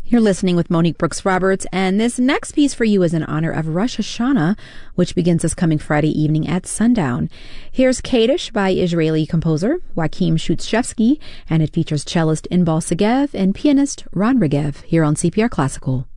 You're listening with Monique Brooks Roberts, and this next piece for you is in honor of Rosh Hashanah, which begins this coming Friday evening at sundown. Here's Kaddish by Israeli composer Joachim Shushevsky, and it features cellist Inbal Segev and pianist Ron Regev here on CPR Classical.